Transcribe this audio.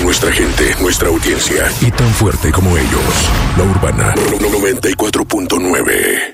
nuestra gente, nuestra audiencia. Y tan fuerte como ellos. La Urbana 94.9.